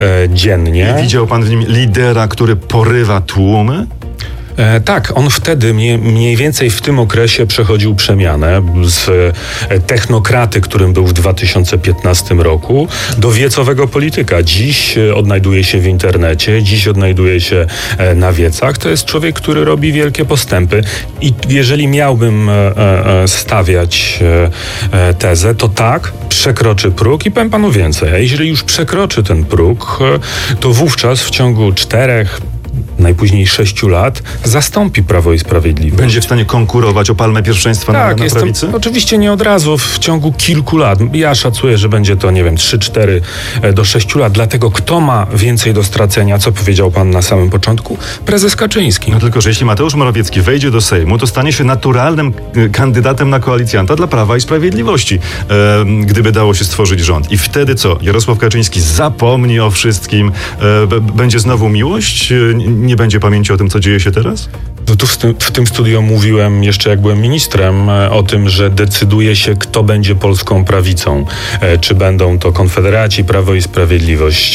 dziennie. I widział pan w nim lidera, który porywa tłumy? Tak, on wtedy mniej więcej w tym okresie przechodził przemianę z technokraty, którym był w 2015 roku, do wiecowego polityka. Dziś odnajduje się w internecie, dziś odnajduje się na wiecach. To jest człowiek, który robi wielkie postępy i jeżeli miałbym stawiać tezę, to tak, przekroczy próg i powiem panu więcej. A jeżeli już przekroczy ten próg, to wówczas w ciągu 4, najpóźniej 6 lat zastąpi Prawo i Sprawiedliwość. Będzie w stanie konkurować o palmę pierwszeństwa na prawicy? Oczywiście nie od razu, w ciągu kilku lat. Ja szacuję, że będzie to, 3, 4 do 6 lat. Dlatego kto ma więcej do stracenia, co powiedział pan na samym początku? Prezes Kaczyński. No tylko, że jeśli Mateusz Morawiecki wejdzie do Sejmu, to stanie się naturalnym kandydatem na koalicjanta dla Prawa i Sprawiedliwości, gdyby dało się stworzyć rząd. I wtedy co? Jarosław Kaczyński zapomni o wszystkim, będzie znowu miłość? Nie będzie pamięci o tym, co dzieje się teraz? Tu w tym studiu mówiłem jeszcze jak byłem ministrem o tym, że decyduje się, kto będzie polską prawicą. Czy będą to Konfederaci, Prawo i Sprawiedliwość.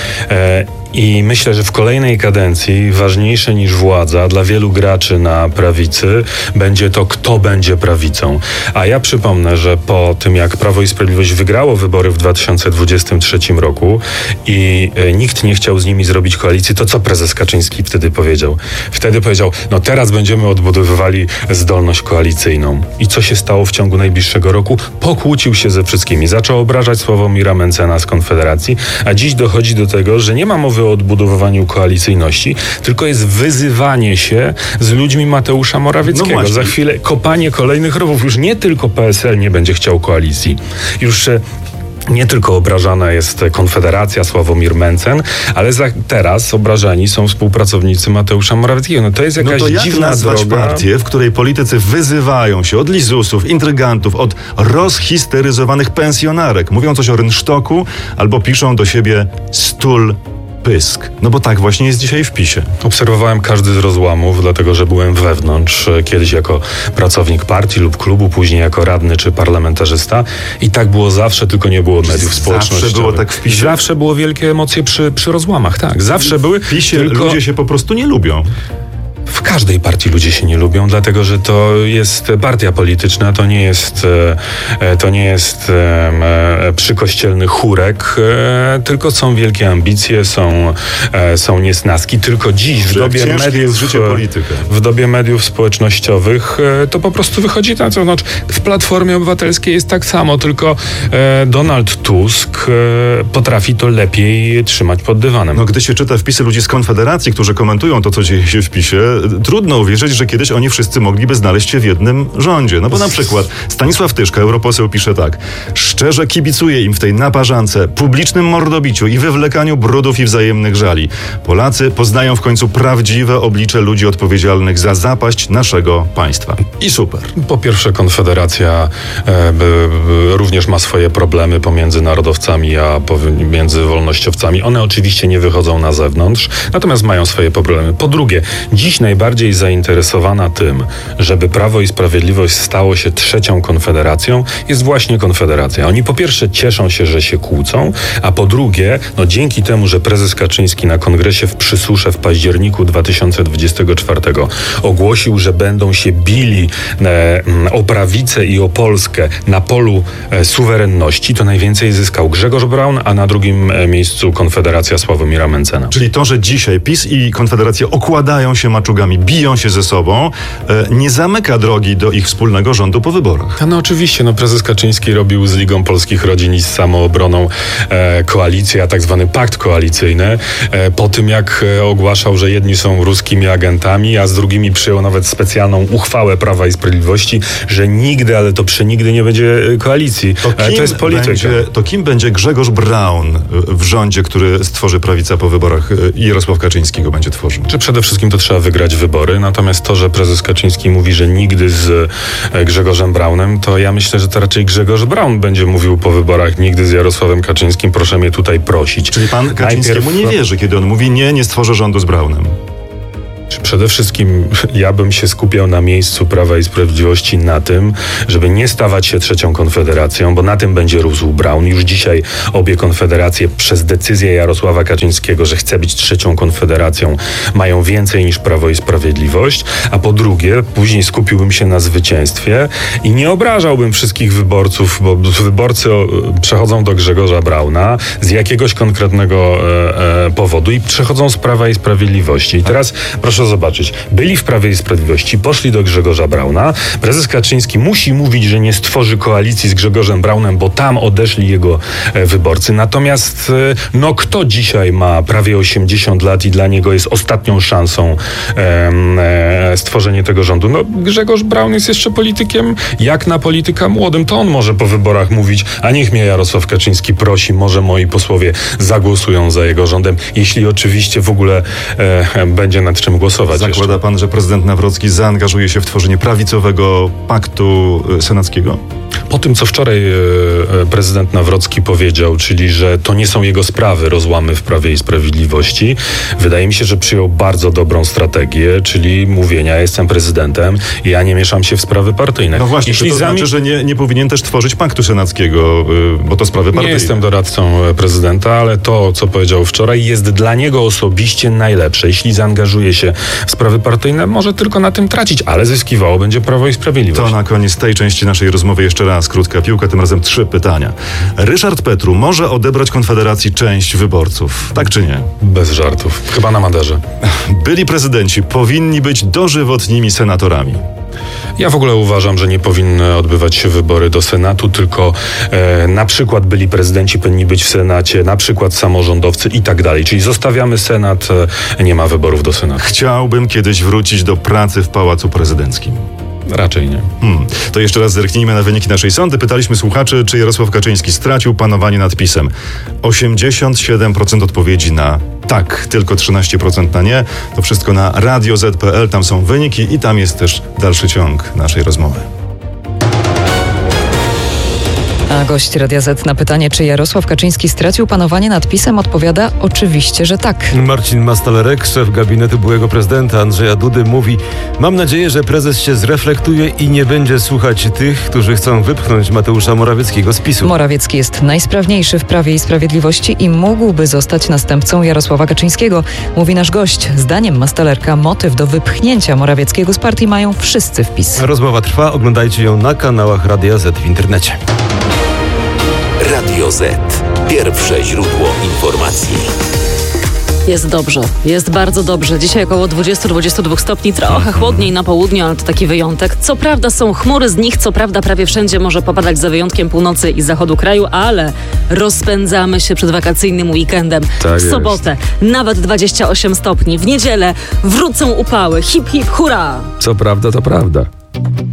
I myślę, że w kolejnej kadencji ważniejsze niż władza dla wielu graczy na prawicy będzie to, kto będzie prawicą. A ja przypomnę, że po tym jak Prawo i Sprawiedliwość wygrało wybory w 2023 roku i nikt nie chciał z nimi zrobić koalicji, to co prezes Kaczyński wtedy powiedział? Wtedy powiedział, teraz będziemy odbudowywali zdolność koalicyjną. I co się stało w ciągu najbliższego roku? Pokłócił się ze wszystkimi. Zaczął obrażać Sławomira Mentzena z Konfederacji, a dziś dochodzi do tego, że nie ma mowy o odbudowywaniu koalicyjności, tylko jest wyzywanie się z ludźmi Mateusza Morawieckiego. Za chwilę kopanie kolejnych rowów. Już nie tylko PSL nie będzie chciał koalicji. Już nie tylko obrażana jest Konfederacja, Sławomir Mentzen, ale teraz obrażani są współpracownicy Mateusza Morawieckiego. To jest jakaś dziwna droga. Partię, w której politycy wyzywają się od lizusów, intrygantów, od rozhisteryzowanych pensjonarek. Mówią coś o rynsztoku albo piszą do siebie stul pysk. Bo tak właśnie jest dzisiaj w PiS-ie. Obserwowałem każdy z rozłamów, dlatego że byłem wewnątrz, kiedyś jako pracownik partii lub klubu, później jako radny czy parlamentarzysta. I tak było zawsze, tylko nie było mediów społecznościowych. Zawsze było tak w PiS-ie? Zawsze było wielkie emocje przy rozłamach, tak. Zawsze były. W PiS-ie ludzie się po prostu nie lubią. W każdej partii ludzie się nie lubią, dlatego że to jest partia polityczna, to nie jest przykościelny chórek, tylko są wielkie ambicje, są niesnaski. Tylko dziś w dobie mediów społecznościowych to po prostu wychodzi na zewnątrz. W Platformie Obywatelskiej jest tak samo, tylko Donald Tusk potrafi to lepiej trzymać pod dywanem. Gdy się czyta wpisy ludzi z Konfederacji, którzy komentują to, co dzieje się w PiS-ie, trudno uwierzyć, że kiedyś oni wszyscy mogliby znaleźć się w jednym rządzie. Bo na przykład Stanisław Tyszka, europoseł, pisze tak: szczerze kibicuję im w tej naparzance, publicznym mordobiciu i wywlekaniu brudów i wzajemnych żali. Polacy poznają w końcu prawdziwe oblicze ludzi odpowiedzialnych za zapaść naszego państwa. I super. Po pierwsze, Konfederacja również ma swoje problemy pomiędzy narodowcami a pomiędzy wolnościowcami. One oczywiście nie wychodzą na zewnątrz, natomiast mają swoje problemy. Po drugie, dziś najbardziej zainteresowana tym, żeby Prawo i Sprawiedliwość stało się trzecią Konfederacją, jest właśnie Konfederacja. Oni po pierwsze cieszą się, że się kłócą, a po drugie, dzięki temu, że prezes Kaczyński na kongresie w Przysusze w październiku 2024 ogłosił, że będą się bili o prawicę i o Polskę na polu suwerenności, to najwięcej zyskał Grzegorz Braun, a na drugim miejscu Konfederacja Sławomira Mentzena. Czyli to, że dzisiaj PiS i Konfederacja okładają się maczugami, biją się ze sobą, nie zamyka drogi do ich wspólnego rządu po wyborach. Oczywiście, prezes Kaczyński robił z Ligą Polskich Rodzin i z Samoobroną koalicję, a tak zwany pakt koalicyjny, po tym jak ogłaszał, że jedni są ruskimi agentami, a z drugimi przyjął nawet specjalną uchwałę Prawa i Sprawiedliwości, że nigdy, ale to przenigdy nie będzie koalicji. To jest polityka. To kim będzie Grzegorz Braun w rządzie, który stworzy prawica po wyborach i Jarosław Kaczyński go będzie tworzył? Przede wszystkim to trzeba wygrać wybory, natomiast to, że prezes Kaczyński mówi, że nigdy z Grzegorzem Braunem, to ja myślę, że to raczej Grzegorz Braun będzie mówił po wyborach nigdy z Jarosławem Kaczyńskim, proszę mnie tutaj prosić. Czyli pan Kaczyńskiemu nie wierzy, kiedy on mówi nie stworzę rządu z Braunem. Przede wszystkim ja bym się skupiał na miejscu Prawa i Sprawiedliwości na tym, żeby nie stawać się trzecią konfederacją, bo na tym będzie rósł Braun. Już dzisiaj obie konfederacje przez decyzję Jarosława Kaczyńskiego, że chce być trzecią konfederacją, mają więcej niż Prawo i Sprawiedliwość, a po drugie, później skupiłbym się na zwycięstwie i nie obrażałbym wszystkich wyborców, bo wyborcy przechodzą do Grzegorza Brauna z jakiegoś konkretnego powodu i przechodzą z Prawa i Sprawiedliwości. I teraz proszę zobaczyć, byli w Prawie i Sprawiedliwości, poszli do Grzegorza Brauna. Prezes Kaczyński musi mówić, że nie stworzy koalicji z Grzegorzem Braunem, bo tam odeszli jego wyborcy. Natomiast kto dzisiaj ma prawie 80 lat i dla niego jest ostatnią szansą stworzenie tego rządu? Grzegorz Braun jest jeszcze politykiem, jak na polityka młodym. To on może po wyborach mówić, a niech mnie Jarosław Kaczyński prosi, może moi posłowie zagłosują za jego rządem, jeśli oczywiście w ogóle będzie nad czym głosować. Zakłada pan, że prezydent Nawrocki zaangażuje się w tworzenie prawicowego paktu senackiego? Po tym, co wczoraj prezydent Nawrocki powiedział, czyli że to nie są jego sprawy, rozłamy w Prawie i Sprawiedliwości, wydaje mi się, że przyjął bardzo dobrą strategię, czyli mówienia, jestem prezydentem i ja nie mieszam się w sprawy partyjne. No właśnie, to znaczy, że nie powinien też tworzyć paktu senackiego, bo to sprawy partyjne. Nie jestem doradcą prezydenta, ale to, co powiedział wczoraj, jest dla niego osobiście najlepsze. Jeśli zaangażuje się w sprawy partyjne, może tylko na tym tracić, ale zyskiwało będzie Prawo i Sprawiedliwość. To na koniec tej części naszej rozmowy jeszcze raz krótka piłka, tym razem 3 pytania. Ryszard Petru może odebrać Konfederacji część wyborców, tak czy nie? Bez żartów. Chyba na Maderze. Byli prezydenci powinni być dożywotnimi senatorami. Ja w ogóle uważam, że nie powinny odbywać się wybory do Senatu, tylko na przykład byli prezydenci powinni być w Senacie, na przykład samorządowcy i tak dalej. Czyli zostawiamy Senat, nie ma wyborów do Senatu. Chciałbym kiedyś wrócić do pracy w Pałacu Prezydenckim. Raczej nie. To jeszcze raz zerknijmy na wyniki naszej sądy. Pytaliśmy słuchaczy, czy Jarosław Kaczyński stracił panowanie nad PiS-em. 87% odpowiedzi na tak, tylko 13% na nie. To wszystko na radio.z.pl, tam są wyniki i tam jest też dalszy ciąg naszej rozmowy. A gość Radia Z na pytanie, czy Jarosław Kaczyński stracił panowanie nad PiS-em, odpowiada oczywiście, że tak. Marcin Mastalerek, szef gabinetu byłego prezydenta Andrzeja Dudy, mówi: mam nadzieję, że prezes się zreflektuje i nie będzie słuchać tych, którzy chcą wypchnąć Mateusza Morawieckiego z PiS-u. Morawiecki jest najsprawniejszy w Prawie i Sprawiedliwości i mógłby zostać następcą Jarosława Kaczyńskiego, mówi nasz gość. Zdaniem Mastalerka motyw do wypchnięcia Morawieckiego z partii mają wszyscy w PiS. Rozmowa trwa, oglądajcie ją na kanałach Radia Z w internecie. Radio Z. Pierwsze źródło informacji. Jest dobrze, jest bardzo dobrze. Dzisiaj około 20-22 stopni, trochę chłodniej na południu, ale to taki wyjątek. Co prawda są chmury, z nich co prawda prawie wszędzie może popadać, za wyjątkiem północy i zachodu kraju, ale rozpędzamy się przed wakacyjnym weekendem. Tak w sobotę nawet 28 stopni, w niedzielę wrócą upały. Hip, hip, hurra! Co prawda, to prawda.